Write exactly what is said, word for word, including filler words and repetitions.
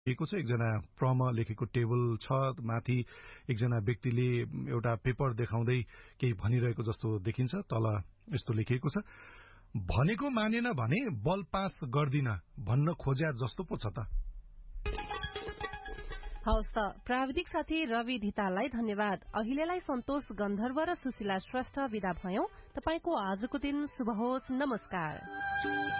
दिएको छ। एकजना प्रम लेखेको टेबल छ, माथि एकजना व्यक्तिले एउटा पेपर देखाउँदै केही भनिरहेको जस्तो देखिन्छ। तल यस्तो लेखिएको छ, भनेको मानेन भने बल पास गर्दिन भन्न खोज्या जस्तो पो छ त। हवस् त, प्राविधिक साथी रवि धिताललाई धन्यवाद। अहिलेलाई सन्तोष गन्धर्व र सुशीला श्रेष्ठ विदा भयौं। तपाईको आजको दिन शुभ होस्। नमस्कार।